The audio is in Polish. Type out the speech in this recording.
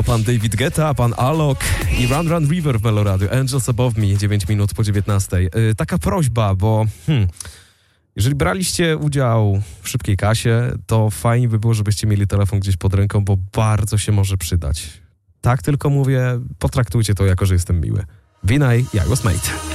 Pan David Guetta, pan Alok i Run Run River w Meloradiu. Angels Above Me, 9 minut po 19. Taka prośba, bo jeżeli braliście udział w Szybkiej Kasie, to fajnie by było, żebyście mieli telefon gdzieś pod ręką, bo bardzo się może przydać. Tak tylko mówię, potraktujcie to jako, że jestem miły. Vinay, I Was Made.